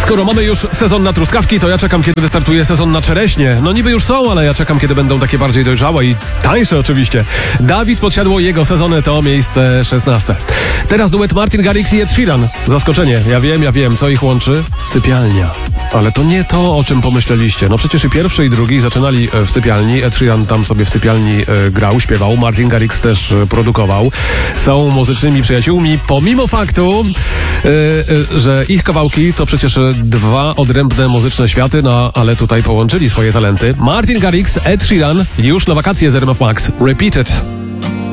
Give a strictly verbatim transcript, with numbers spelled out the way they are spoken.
Skoro mamy już sezon na truskawki, to ja czekam, kiedy wystartuje sezon na czereśnie. No niby już są, ale ja czekam, kiedy będą takie bardziej dojrzałe i tańsze oczywiście. Dawid Podsiadło, jego sezony to miejsce szesnaste. Teraz duet Martin Garrix i Ed Sheeran. Zaskoczenie, ja wiem, ja wiem, co ich łączy? Sypialnia. Ale to nie to, o czym pomyśleliście. No przecież i pierwszy, i drugi zaczynali w sypialni. Ed Sheeran tam sobie w sypialni e, grał, śpiewał. Martin Garrix też e, produkował. Są muzycznymi przyjaciółmi, pomimo faktu, e, e, że ich kawałki to przecież dwa odrębne muzyczne światy, no ale tutaj połączyli swoje talenty. Martin Garrix, Ed Sheeran, już na wakacje z R M F Max. Repeat it.